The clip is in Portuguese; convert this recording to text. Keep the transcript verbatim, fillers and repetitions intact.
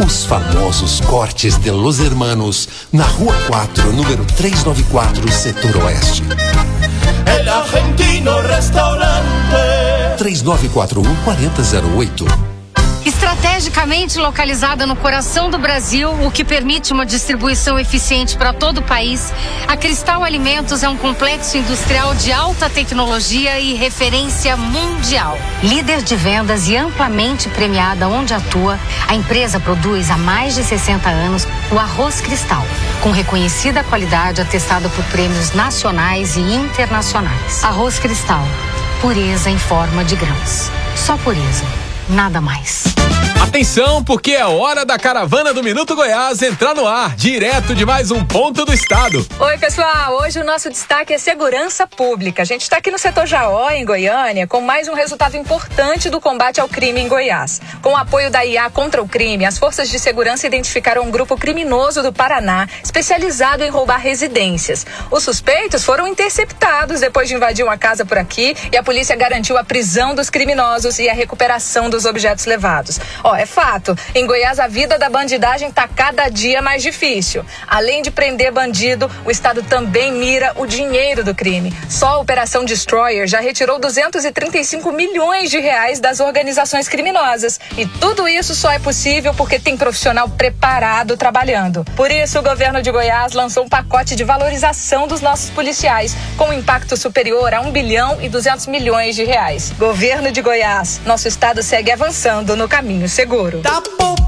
Os famosos cortes de Los Hermanos, na Rua quatro, número trezentos e noventa e quatro, setor oeste. El Argentino Restaurante. três nove quatro um, quatro zero zero oito. Estrategicamente localizada no coração do Brasil, o que permite uma distribuição eficiente para todo o país, a Cristal Alimentos é um complexo industrial de alta tecnologia e referência mundial. Líder de vendas e amplamente premiada onde atua, a empresa produz há mais de sessenta anos o arroz Cristal, com reconhecida qualidade atestada por prêmios nacionais e internacionais. Arroz Cristal, pureza em forma de grãos. Só pureza, nada mais. Atenção, porque é hora da caravana do Minuto Goiás entrar no ar, direto de mais um ponto do estado. Oi, pessoal. Hoje o nosso destaque é segurança pública. A gente está aqui no setor Jaó, em Goiânia, com mais um resultado importante do combate ao crime em Goiás. Com o apoio da I A contra o crime, as forças de segurança identificaram um grupo criminoso do Paraná, especializado em roubar residências. Os suspeitos foram interceptados depois de invadir uma casa por aqui e a polícia garantiu a prisão dos criminosos e a recuperação dos objetos levados. Ó, é fato, em Goiás a vida da bandidagem tá cada dia mais difícil. Além de prender bandido, o Estado também mira o dinheiro do crime. Só a Operação Destroyer já retirou duzentos e trinta e cinco milhões de reais das organizações criminosas. E tudo isso só é possível porque tem profissional preparado trabalhando. Por isso, o governo de Goiás lançou um pacote de valorização dos nossos policiais, com um impacto superior a um bilhão e duzentos milhões de reais. Governo de Goiás, nosso Estado segue avançando no caminho seguro. Da